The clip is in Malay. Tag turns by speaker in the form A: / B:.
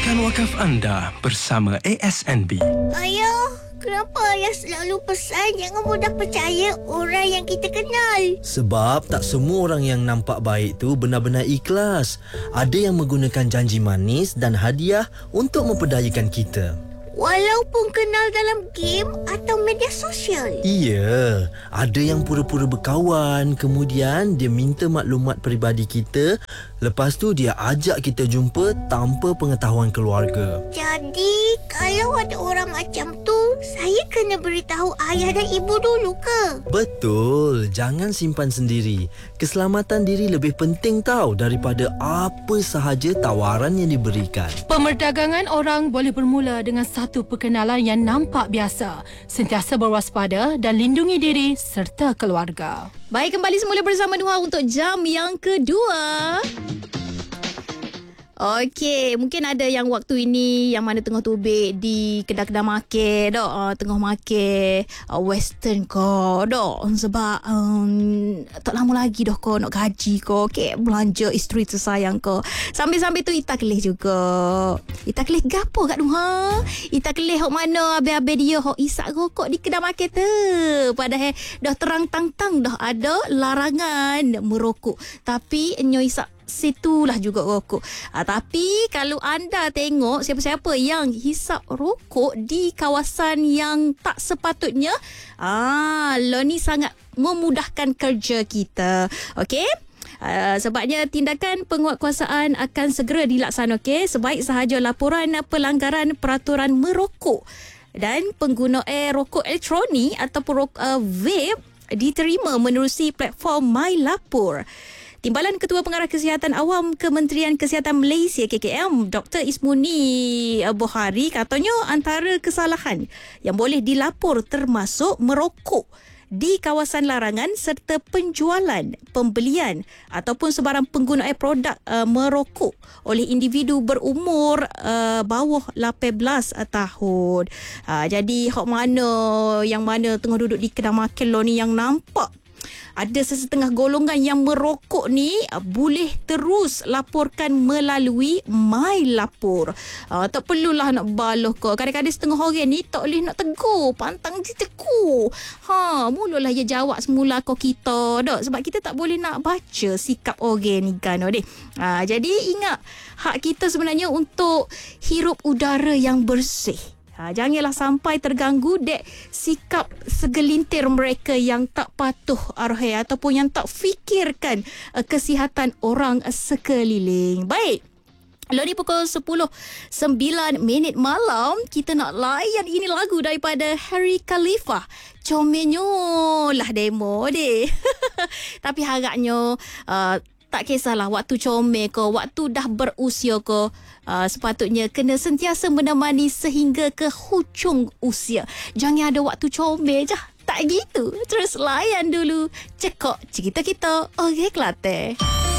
A: Siapkan wakaf anda bersama ASNB.
B: Ayah, kenapa ayah selalu pesan jangan mudah percaya orang yang kita kenal?
C: Sebab tak semua orang yang nampak baik tu benar-benar ikhlas. Ada yang menggunakan janji manis dan hadiah untuk memperdayakan kita.
B: Walaupun kenal dalam game atau media sosial.
C: Iya, ada yang pura-pura berkawan, kemudian dia minta maklumat peribadi kita, lepas tu dia ajak kita jumpa tanpa pengetahuan keluarga.
B: Jadi, kalau ada orang macam tu, saya kena beritahu ayah dan ibu dulu ke?
C: Betul, jangan simpan sendiri. Keselamatan diri lebih penting tau daripada apa sahaja tawaran yang diberikan.
D: Pemerdagangan orang boleh bermula dengan satu perkenalan yang nampak biasa. Sentiasa berwaspada dan lindungi diri serta keluarga.
E: Baik, kembali semula bersama Nuha untuk jam yang kedua. Okey, mungkin ada yang waktu ini yang mana tengah tubik di kedai-kedai makan dak, tengah makan western ko dak, sebab tak lama lagi dah ko nak gaji ko, okey, belanja isteri tersayang ko. Sambil-sambil tu Ita kelih juga. Ita kelih gapo kat Nuha? Ita kelih hok mana habis-habis dia hok isak rokok di kedai makan tu. Padahal dah terang tang-tang dah ada larangan merokok. Tapi nyo isak situlah juga rokok. Tapi kalau anda tengok siapa-siapa yang hisap rokok di kawasan yang tak sepatutnya, lo ni sangat memudahkan kerja kita. Okey? Sebabnya tindakan penguatkuasaan akan segera dilaksanakan, okey? Sebaik sahaja laporan pelanggaran peraturan merokok dan penggunaan rokok elektronik ataupun vape diterima menerusi platform MyLapor. Timbalan Ketua Pengarah Kesihatan Awam Kementerian Kesihatan Malaysia KKM, Dr. Ismuni Bohari, katanya antara kesalahan yang boleh dilapor termasuk merokok di kawasan larangan serta penjualan, pembelian ataupun sebarang penggunaan produk merokok oleh individu berumur bawah 18 tahun. Jadi hok mana yang mana tengah duduk di kedai makan lo ni yang nampak ada sesetengah golongan yang merokok ni, boleh terus laporkan melalui MyLapor. Tak perlulah nak baloh kau. Kadang-kadang setengah orang ni tak boleh nak tegur, pantang je tegur. Mulalah dia jawab semula kau kita dak, sebab kita tak boleh nak baca sikap orang ni kan deh. Jadi ingat hak kita sebenarnya untuk hirup udara yang bersih. Janganlah sampai terganggu dek sikap segelintir mereka yang tak patuh arwah ataupun yang tak fikirkan kesihatan orang sekeliling. Baik. Lalu ni pukul 10.09 malam, kita nak layan ini lagu daripada Harry Khalifah. Comelnya lah demo deh. Tapi harapnya tak kisahlah waktu comel ke, waktu dah berusia ke, sepatutnya kena sentiasa menemani sehingga ke hujung usia. Jangan ada waktu comel je. Tak gitu. Terus layan dulu Cekok Cerita Kita. Okey, Kelantan.